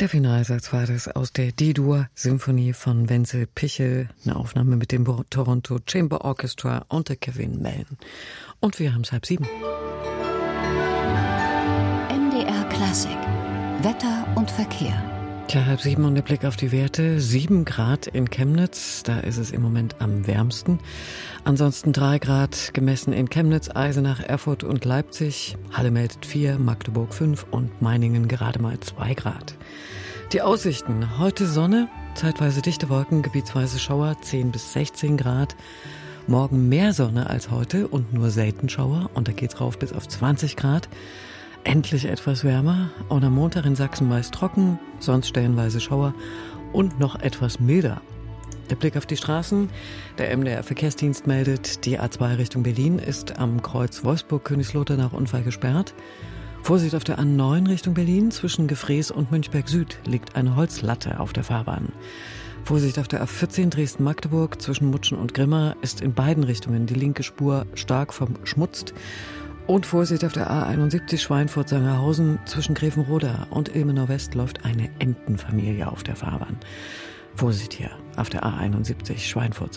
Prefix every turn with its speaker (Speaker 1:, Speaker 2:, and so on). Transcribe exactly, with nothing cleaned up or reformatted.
Speaker 1: Der Finalsatz war das aus der D-Dur-Symphonie von Wenzel Pichel, eine Aufnahme mit dem Toronto Chamber Orchestra unter Kevin Mellon. Und wir haben es halb sieben.
Speaker 2: M D R Klassik. Wetter und Verkehr.
Speaker 1: Tja, halb sieben und der Blick auf die Werte. Sieben Grad in Chemnitz, da ist es im Moment am wärmsten. Ansonsten drei Grad gemessen in Chemnitz, Eisenach, Erfurt und Leipzig. Halle meldet vier, Magdeburg fünf und Meiningen gerade mal zwei Grad. Die Aussichten. Heute Sonne, zeitweise dichte Wolken, gebietsweise Schauer, zehn bis sechzehn Grad. Morgen mehr Sonne als heute und nur selten Schauer und da geht's rauf bis auf zwanzig Grad. Endlich etwas wärmer und am Montag in Sachsen meist trocken, sonst stellenweise Schauer und noch etwas milder. Der Blick auf die Straßen. Der M D R Verkehrsdienst meldet, die A zwei Richtung Berlin ist am Kreuz Wolfsburg-Königslotter nach Unfall gesperrt. Vorsicht auf der A neun Richtung Berlin. Zwischen Gefrees und Münchberg Süd liegt eine Holzlatte auf der Fahrbahn. Vorsicht auf der A vierzehn Dresden-Magdeburg. Zwischen Mutschen und Grimma ist in beiden Richtungen die linke Spur stark verschmutzt. Und Vorsicht auf der A einundsiebzig Schweinfurt-Sangerhausen. Zwischen Grevenroda und Ilmenau West läuft eine Entenfamilie auf der Fahrbahn. Vorsicht hier auf der A einundsiebzig Schweinfurt